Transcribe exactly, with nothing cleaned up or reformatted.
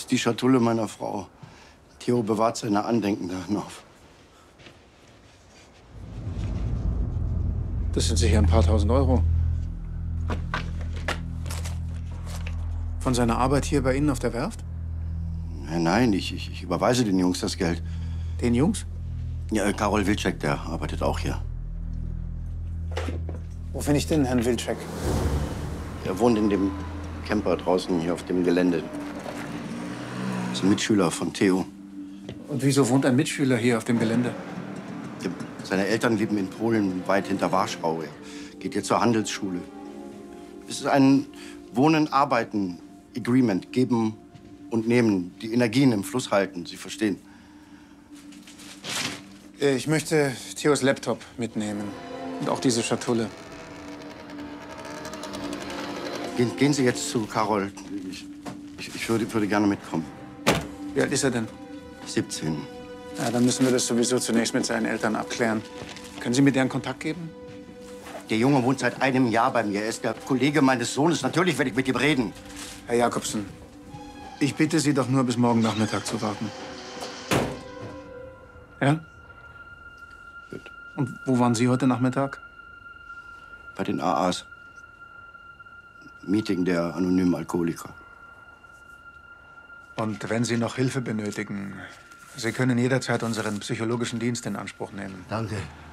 ist die Schatulle meiner Frau. Theo bewahrt seine Andenken darin auf. Das sind sicher ein paar tausend Euro. Von seiner Arbeit hier bei Ihnen auf der Werft? Nein, nein, ich, ich, ich überweise den Jungs das Geld. Den Jungs? Ja, Karol Wilczek, der arbeitet auch hier. Wo finde ich denn Herrn Wilczek? Er wohnt in dem Camper draußen hier auf dem Gelände. Ist ein Mitschüler von Theo. Und wieso wohnt ein Mitschüler hier auf dem Gelände? Ja, seine Eltern leben in Polen, weit hinter Warschau. Er geht jetzt zur Handelsschule. Es ist ein Wohnen-Arbeiten-Agreement. Geben und nehmen. Die Energien im Fluss halten. Sie verstehen. Ich möchte Theos Laptop mitnehmen. Und auch diese Schatulle. Gehen, gehen Sie jetzt zu Karol. Ich, ich, ich würde, würde gerne mitkommen. Wie alt ist er denn? siebzehn. Ja, dann müssen wir das sowieso zunächst mit seinen Eltern abklären. Können Sie mir deren Kontakt geben? Der Junge wohnt seit einem Jahr bei mir. Er ist der Kollege meines Sohnes. Natürlich werde ich mit ihm reden. Herr Jakobsen, ich bitte Sie doch nur, bis morgen Nachmittag zu warten. Ja? Gut. Und wo waren Sie heute Nachmittag? Bei den A As. Meeting der anonymen Alkoholiker. Und wenn Sie noch Hilfe benötigen, Sie können jederzeit unseren psychologischen Dienst in Anspruch nehmen. Danke.